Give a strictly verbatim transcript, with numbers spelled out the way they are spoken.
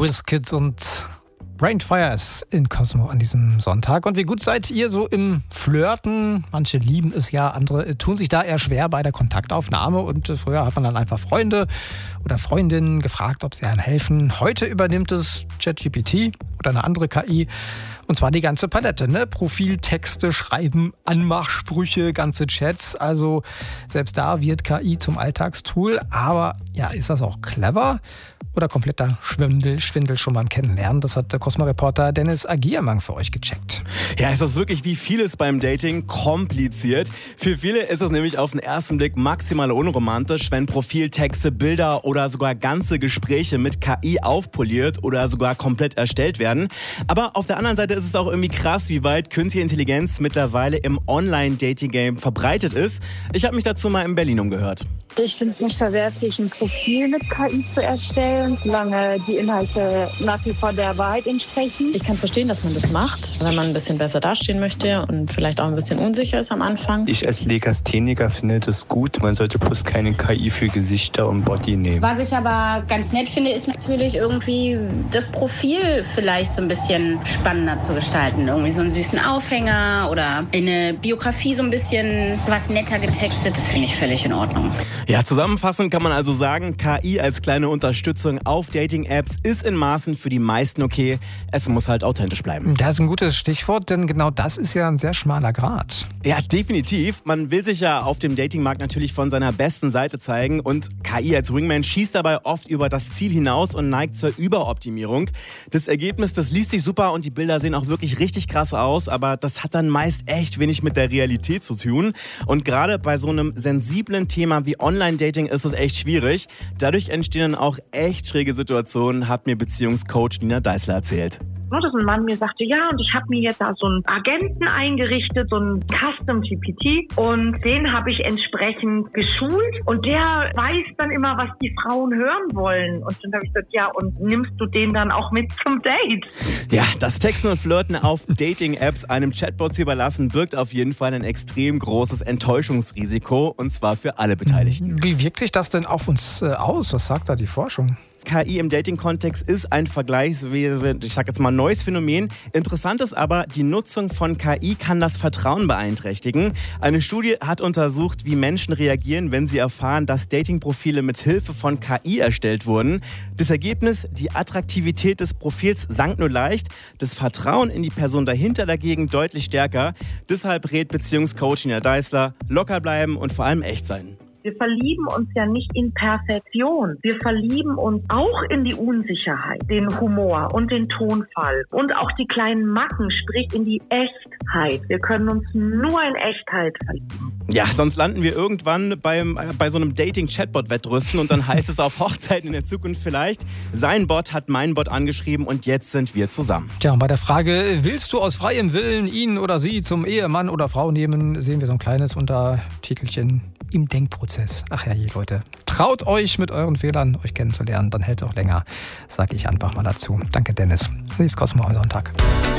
Wizkid und Rainfires in Cosmo an diesem Sonntag. Und wie gut seid ihr so im Flirten? Manche lieben es ja, andere tun sich da eher schwer bei der Kontaktaufnahme. Und früher hat man dann einfach Freunde oder Freundinnen gefragt, ob sie einem helfen. Heute übernimmt es ChatGPT oder eine andere K I. Und zwar die ganze Palette, ne? Profiltexte, Schreiben, Anmachsprüche, ganze Chats. Also selbst da wird K I zum Alltagstool. Aber ja, ist das auch clever? Oder kompletter Schwindel, Schwindel schon beim Kennenlernen? Das hat der Cosmo-Reporter Dennis Agiermann für euch gecheckt. Ja, es ist wirklich wie vieles beim Dating kompliziert. Für viele ist es nämlich auf den ersten Blick maximal unromantisch, wenn Profiltexte, Bilder oder sogar ganze Gespräche mit K I aufpoliert oder sogar komplett erstellt werden. Aber auf der anderen Seite ist es auch irgendwie krass, wie weit künstliche Intelligenz mittlerweile im Online-Dating-Game verbreitet ist. Ich habe mich dazu mal in Berlin umgehört. Ich finde es nicht verwerflich, ein Profil mit K I zu erstellen, solange die Inhalte nach wie vor der Wahrheit entsprechen. Ich kann verstehen, dass man das macht, wenn man ein bisschen besser dastehen möchte und vielleicht auch ein bisschen unsicher ist am Anfang. Ich als Legastheniker finde das gut. Man sollte bloß keine K I für Gesichter und Body nehmen. Was ich aber ganz nett finde, ist natürlich irgendwie das Profil vielleicht so ein bisschen spannender zu gestalten. Irgendwie so einen süßen Aufhänger oder eine Biografie so ein bisschen was netter getextet. Das finde ich völlig in Ordnung. Ja, zusammenfassend kann man also sagen, K I als kleine Unterstützung auf Dating-Apps ist in Maßen für die meisten okay. Es muss halt authentisch bleiben. Das ist ein gutes Stichwort, denn genau das ist ja ein sehr schmaler Grat. Ja, definitiv. Man will sich ja auf dem Datingmarkt natürlich von seiner besten Seite zeigen und K I als Wingman schießt dabei oft über das Ziel hinaus und neigt zur Überoptimierung. Das Ergebnis, das liest sich super und die Bilder sehen auch wirklich richtig krass aus, aber das hat dann meist echt wenig mit der Realität zu tun. Und gerade bei so einem sensiblen Thema wie Online-Dating ist es echt schwierig. Dadurch entstehen dann auch echt schräge Situationen, hat mir Beziehungscoach Nina Deißler erzählt. Dass ein Mann mir sagte, ja, und ich habe mir jetzt da so einen Agenten eingerichtet, so einen Custom G P T, und den habe ich entsprechend geschult und der weiß dann immer, was die Frauen hören wollen. Und dann habe ich gesagt, ja, und nimmst du den dann auch mit zum Date? Ja, das Texten und Flirten auf Dating-Apps einem Chatbot zu überlassen, birgt auf jeden Fall ein extrem großes Enttäuschungsrisiko, und zwar für alle Beteiligten. Wie wirkt sich das denn auf uns aus? Was sagt da die Forschung? K I im Dating-Kontext ist ein vergleichsweise, ich sag jetzt mal, neues Phänomen. Interessant ist aber, die Nutzung von K I kann das Vertrauen beeinträchtigen. Eine Studie hat untersucht, wie Menschen reagieren, wenn sie erfahren, dass Dating-Profile mit Hilfe von K I erstellt wurden. Das Ergebnis, die Attraktivität des Profils sank nur leicht, das Vertrauen in die Person dahinter dagegen deutlich stärker. Deshalb rät Beziehungscoach Nina Deißler, locker bleiben und vor allem echt sein. Wir verlieben uns ja nicht in Perfektion. Wir verlieben uns auch in die Unsicherheit, den Humor und den Tonfall und auch die kleinen Macken, sprich in die Echtheit. Wir können uns nur in Echtheit verlieben. Ja, sonst landen wir irgendwann beim, äh, bei so einem Dating-Chatbot-Wettrüsten und dann heißt es auf Hochzeiten in der Zukunft vielleicht, sein Bot hat meinen Bot angeschrieben und jetzt sind wir zusammen. Tja, und bei der Frage, willst du aus freiem Willen ihn oder sie zum Ehemann oder Frau nehmen, sehen wir so ein kleines Untertitelchen im Denkprozess. Ach ja, je Leute, traut euch mit euren Fehlern, euch kennenzulernen, dann hält es auch länger, sage ich einfach mal dazu. Danke Dennis. Das ist Cosmo am Sonntag.